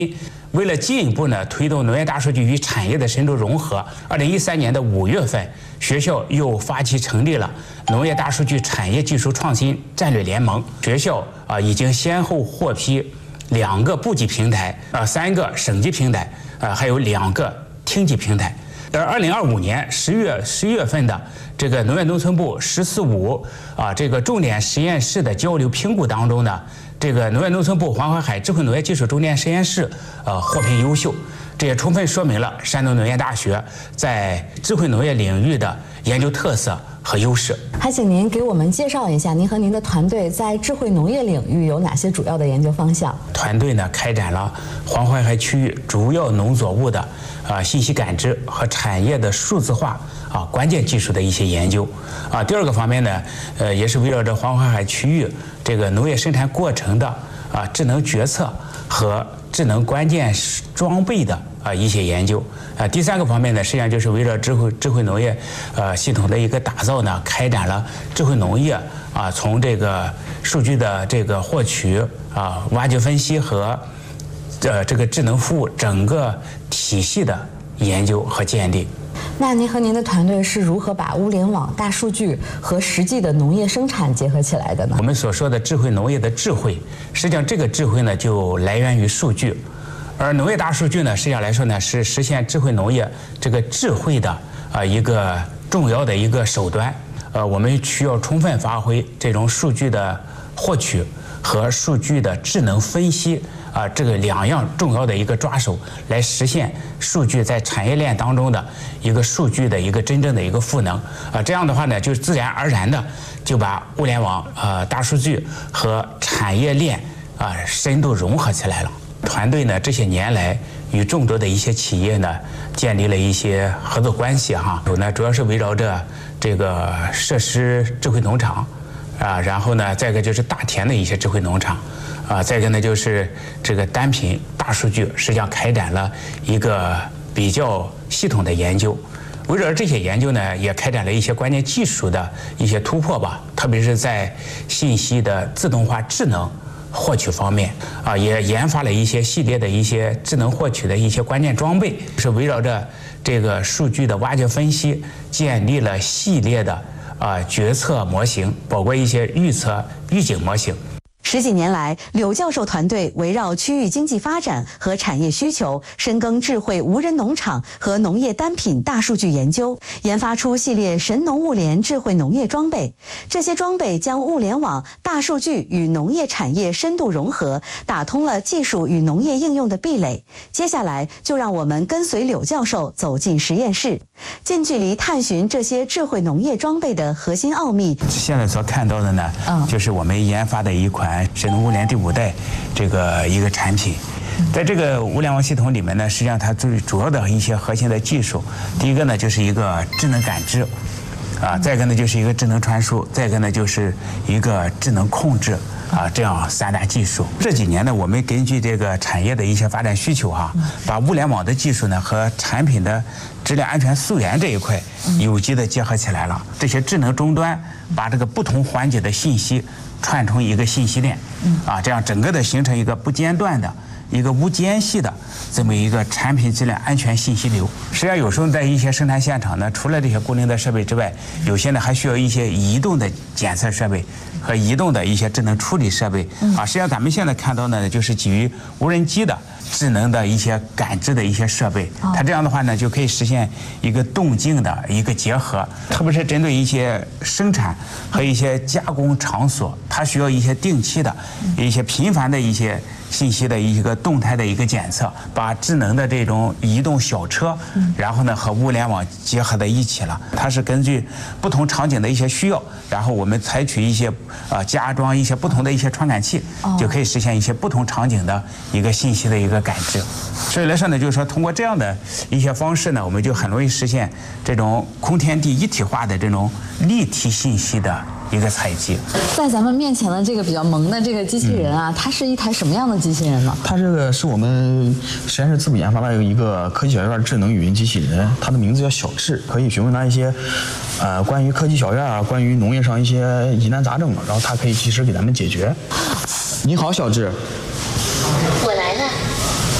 为了进一步呢推动农业大数据与产业的深度融合，2013年的5月份，学校又发起成立了农业大数据产业技术创新战略联盟。学校已经先后获批2个部级平台，3个省级平台，还有2个厅级平台。而2025年11月份的这个农业农村部“14·5”这个重点实验室的交流评估当中呢，这个农业农村部黄淮海智慧农业技术重点实验室获评优秀，这也充分说明了山东农业大学在智慧农业领域的研究特色和优势。 还请您给我们介绍一下您和您的团队在智慧农业领域有哪些主要的研究方向？ 团队呢开展了黄淮海区域主要农作物的信息感知和产业的数字化关键技术的一些研究。第二个方面呢，也是围绕着黄淮海区域这个农业生产过程的智能决策和智能关键装备的一些研究。第3个方面呢，实际上就是围绕智慧农业系统的一个打造呢，开展了智慧农业从这个数据的这个获取挖掘分析和这个智能服务整个体系的研究和建立。 那您和您的团队是如何把物联网、大数据和实际的农业生产结合起来的呢？ 我们所说的智慧农业的智慧，实际上这个智慧呢就来源于数据，而农业大数据呢，实际上来说呢是实现智慧农业这个智慧的一个重要的一个手段。我们需要充分发挥这种数据的获取和数据的智能分析这个2样重要的一个抓手，来实现数据在产业链当中的一个数据的一个真正的一个赋能这样的话呢，就自然而然的就把物联网大数据和产业链深度融合起来了。团队呢这些年来与众多的一些企业呢建立了一些合作关系主要是围绕着这个设施智慧农场然后呢再一个就是大田的一些智慧农场再一个呢就是这个单品大数据，实际上开展了一个比较系统的研究。围绕着这些研究呢，也开展了一些关键技术的一些突破吧，特别是在信息的自动化智能获取方面也研发了一些系列的一些智能获取的一些关键装备，是围绕着这个数据的挖掘分析，建立了系列的决策模型，包括一些预测预警模型。 10几年来，柳教授团队围绕区域经济发展和产业需求，深耕智慧无人农场和农业单品大数据研究，研发出系列神农物联智慧农业装备。这些装备将物联网、大数据与农业产业深度融合，打通了技术与农业应用的壁垒。接下来，就让我们跟随柳教授走进实验室，近距离探寻这些智慧农业装备的核心奥秘。 现在所看到的呢，就是我们研发的一款神农物联第5代这个一个产品。在这个物联网系统里面呢，实际上它最主要的一些核心的技术，第一个呢就是一个智能感知再一个呢就是一个智能传输，再一个呢就是一个智能控制这样3大技术。这几年呢，我们根据这个产业的一些发展需求把物联网的技术呢和产品的质量安全溯源这一块有机的结合起来了。这些智能终端把这个不同环节的信息串成一个信息链这样整个的形成一个不间断的一个无间隙的这么一个产品质量安全信息流。实际上有时候在一些生产现场呢，除了这些固定的设备之外，有些呢还需要一些移动的检测设备和移动的一些智能处理设备实际上咱们现在看到呢，就是基于无人机的智能的一些感知的一些设备，它这样的话呢，就可以实现一个动静的一个结合。特别是针对一些生产和一些加工场所，它需要一些定期的一些频繁的一些信息的一个动态的一个检测，把智能的这种移动小车然后呢和物联网结合在一起了。它是根据不同场景的一些需要，然后我们采取一些加装一些不同的一些传感器，就可以实现一些不同场景的一个信息的一个感知。所以来说呢，就是说通过这样的一些方式呢，我们就很容易实现这种空天地一体化的这种立体信息的一个采集。 在咱们面前的这个比较萌的这个机器人它是一台什么样的机器人呢？ 它这个是我们实验室自主研发的一个科技小院智能语音机器人，它的名字叫小智，可以询问它一些关于科技小院关于农业上一些疑难杂症，然后它可以及时给咱们解决。你好，小智。 我来了。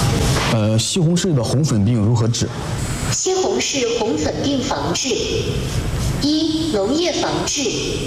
西红柿的红粉病如何治？ 西红柿红粉病防治：一、农业防治。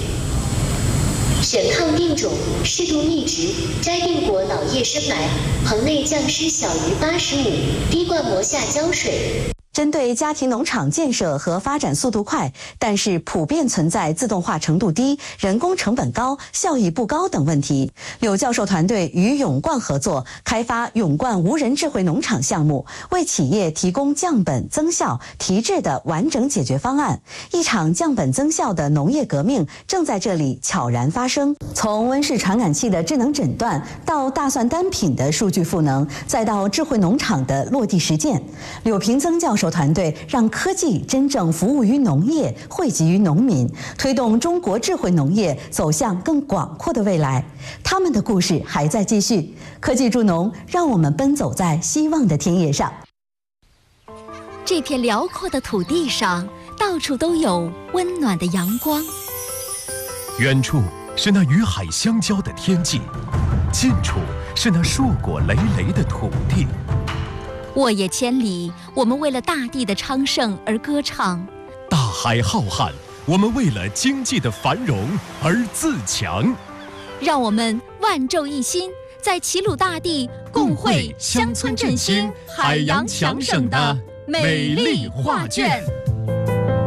选抗病种，适度密植，摘并果脑叶深埋，棚内降湿小于85，滴灌膜下浇水。 针对家庭农场建设和发展速度快，但是普遍存在自动化程度低、人工成本高、效益不高等问题，柳教授团队与永冠合作，开发永冠无人智慧农场项目，为企业提供降本增效、提质的完整解决方案。一场降本增效的农业革命正在这里悄然发生。从温室传感器的智能诊断，到大蒜单品的数据赋能，再到智慧农场的落地实践，柳平增教授团队让科技真正服务于农业，惠及于农民，推动中国智慧农业走向更广阔的未来。他们的故事还在继续，科技助农，让我们奔走在希望的田野上。 这片辽阔的土地上，到处都有温暖的阳光。 远处是那与海相交的天际，近处是那硕果累累的土地。 沃野千里，我们为了大地的昌盛而歌唱； 大海浩瀚，我们为了经济的繁荣而自强。 让我们万众一心，在齐鲁大地共绘乡村振兴、海洋强省的美丽画卷。